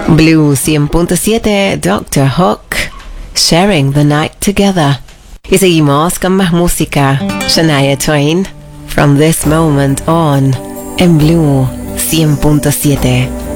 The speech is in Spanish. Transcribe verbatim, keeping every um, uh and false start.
Blue cien punto siete, doctor Hook, Sharing the Night Together. Y seguimos con más música. Shania Twain, From This Moment On, en Blue cien punto siete.